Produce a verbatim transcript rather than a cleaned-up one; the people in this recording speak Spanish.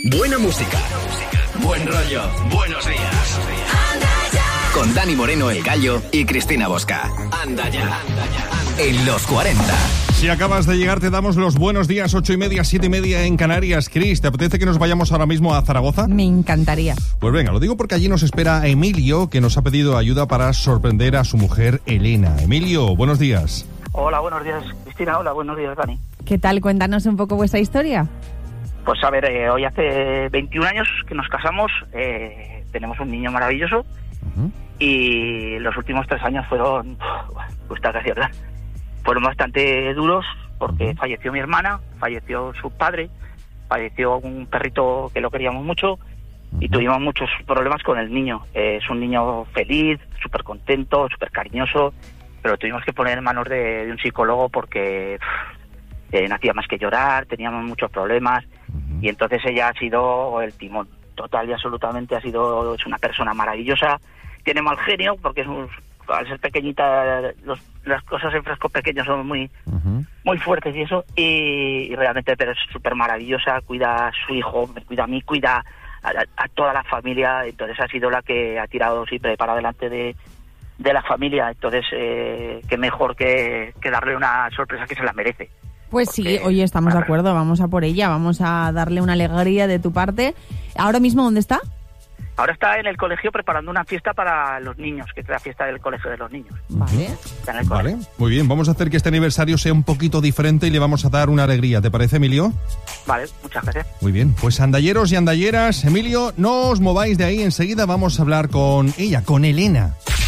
Buena música, buen rollo, buenos días. Con Dani Moreno, el Gallo, y Cristina Bosca. Anda ya, en los cuarenta. Si acabas de llegar, te damos los buenos días, ocho y media, siete y media en Canarias. Cris, ¿te apetece que nos vayamos ahora mismo a Zaragoza? Me encantaría. Pues venga, lo digo porque allí nos espera Emilio, que nos ha pedido ayuda para sorprender a su mujer Elena. Emilio, buenos días. Hola, buenos días, Cristina. Hola, buenos días, Dani. ¿Qué tal? Cuéntanos un poco vuestra historia. Pues a ver, eh, hoy hace veintiún años que nos casamos, eh, tenemos un niño maravilloso, uh-huh. Y los últimos tres años fueron, pues casi hablar, fueron bastante duros porque uh-huh. falleció mi hermana, falleció su padre, falleció un perrito que lo queríamos mucho, uh-huh. y tuvimos muchos problemas con el niño. Eh, es un niño feliz, súper contento, súper cariñoso, pero tuvimos que poner en manos de, de un psicólogo porque eh, no hacía más que llorar, teníamos muchos problemas, uh-huh. y entonces ella ha sido el timón, total y absolutamente. Ha sido, es una persona maravillosa, tiene mal genio porque es un, al ser pequeñita los, las cosas en frascos pequeños son muy uh-huh. muy fuertes y eso, y, y realmente pero es súper maravillosa, cuida a su hijo, me cuida a mí, cuida a, a toda la familia. Entonces ha sido la que ha tirado siempre para adelante de de la familia. Entonces eh, qué mejor que, que darle una sorpresa que se la merece. Pues porque, sí, oye, estamos de acuerdo, vamos a por ella, vamos a darle una alegría de tu parte. ¿Ahora mismo dónde está? Ahora está en el colegio preparando una fiesta para los niños, que es la fiesta del colegio de los niños. Vale. Está en el vale, muy bien, vamos a hacer que este aniversario sea un poquito diferente y le vamos a dar una alegría, ¿te parece, Emilio? Vale, muchas gracias. Muy bien, pues andalleros y andalleras, Emilio, no os mováis de ahí, enseguida vamos a hablar con ella, con Elena.